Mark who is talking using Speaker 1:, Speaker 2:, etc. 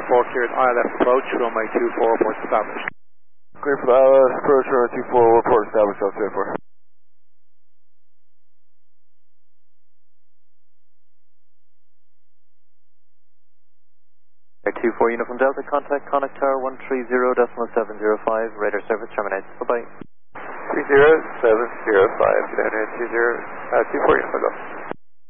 Speaker 1: runway 4 cleared ILS approach, runway 24, report established.
Speaker 2: Clear for the ILS approach, runway 24, report established, Delta 4.
Speaker 3: 24 Uniform Delta, contact Connect Tower 130.705, radar service terminates. Bye-bye.
Speaker 2: 30705, 24 Uniform Delta.